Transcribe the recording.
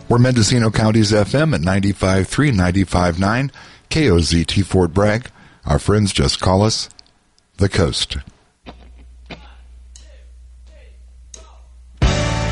We're Mendocino County's FM at 95.3, 95.9, KOZT Fort Bragg. Our friends just call us The Coast.